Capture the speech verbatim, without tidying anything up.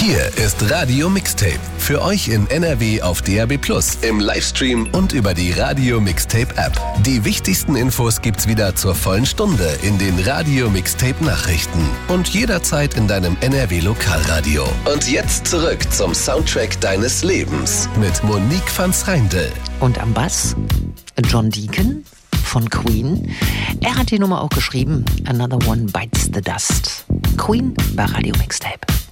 Hier ist Radio Mixtape. Für euch in N R W auf D A B plus, im Livestream und über die Radio Mixtape App. Die wichtigsten Infos gibt's wieder zur vollen Stunde in den Radio Mixtape Nachrichten und jederzeit in deinem N R W Lokalradio. Und jetzt zurück zum Soundtrack deines Lebens mit Monique van Schreindel. Und am Bass John Deacon von Queen. Er hat die Nummer auch geschrieben. Another One Bites the Dust. Queen bei Radio Mixtape.